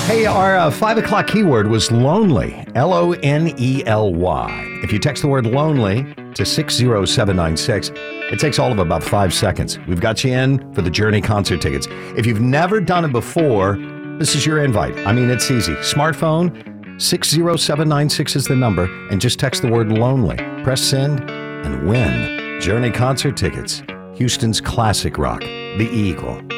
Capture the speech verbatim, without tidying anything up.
Hey, our uh, five o'clock keyword was lonely, L O N E L Y. If you text the word lonely to six zero seven nine six, it takes all of about five seconds. We've got you in for the Journey concert tickets. If you've never done it before, this is your invite. I mean, it's easy. Smartphone, six zero seven nine six is the number, and just text the word lonely. Press send and win Journey concert tickets. Houston's classic rock, The Eagle.